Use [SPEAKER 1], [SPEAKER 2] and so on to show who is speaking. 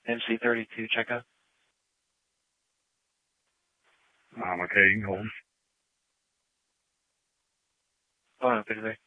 [SPEAKER 1] MC32, check out.
[SPEAKER 2] Okay, you can hold.
[SPEAKER 1] Hold on, 53.